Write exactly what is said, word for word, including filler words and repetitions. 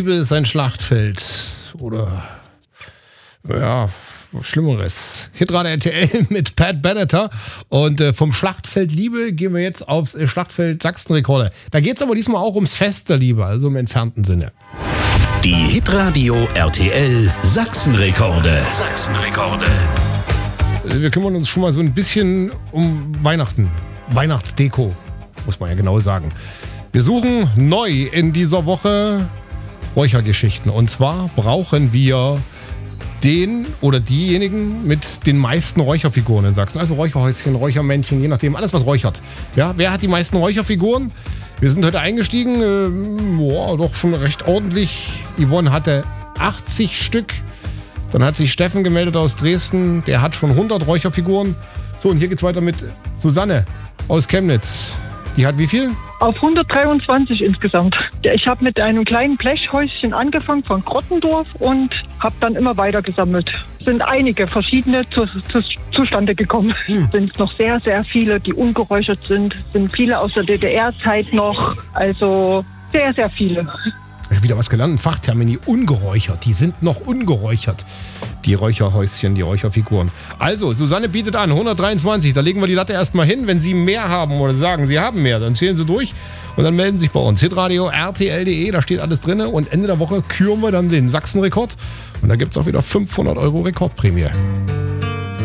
Liebe ist ein Schlachtfeld. Oder, ja, Schlimmeres. Hitradio R T L mit Pat Benatar. Und äh, vom Schlachtfeld Liebe gehen wir jetzt aufs äh, Schlachtfeld Sachsenrekorde. Da geht es aber diesmal auch ums Fest der Liebe, also im entfernten Sinne. Die Hitradio R T L Sachsenrekorde. Sachsenrekorde. Wir kümmern uns schon mal so ein bisschen um Weihnachten. Weihnachtsdeko, muss man ja genau sagen. Wir suchen neu in dieser Woche Räuchergeschichten. Und zwar brauchen wir den oder diejenigen mit den meisten Räucherfiguren in Sachsen. Also Räucherhäuschen, Räuchermännchen, je nachdem, alles was räuchert. Ja, wer hat die meisten Räucherfiguren? Wir sind heute eingestiegen, äh, boah, doch schon recht ordentlich. Yvonne hatte achtzig Stück. Dann hat sich Steffen gemeldet aus Dresden, der hat schon hundert Räucherfiguren. So, und hier geht's weiter mit Susanne aus Chemnitz. Die hat wie viel? Auf hundertdreiundzwanzig insgesamt. Ich habe mit einem kleinen Blechhäuschen angefangen von Grottendorf und habe dann immer weiter gesammelt. Es sind einige verschiedene zu, zu, zustande gekommen. Es hm. sind noch sehr, sehr viele, die ungeräuchert sind. Es sind viele aus der D D R-Zeit noch. Also sehr, sehr viele. Ich habe wieder was gelernt, ein Fachtermini, ungeräuchert. Die sind noch ungeräuchert, die Räucherhäuschen, die Räucherfiguren. Also, Susanne bietet an, hundertdreiundzwanzig. Da legen wir die Latte erstmal hin. Wenn Sie mehr haben oder sagen, Sie haben mehr, dann zählen Sie durch und dann melden Sie sich bei uns. Hitradio R T L punkt de, da steht alles drin. Und Ende der Woche küren wir dann den Sachsenrekord. Und da gibt es auch wieder fünfhundert Euro Rekordprämie.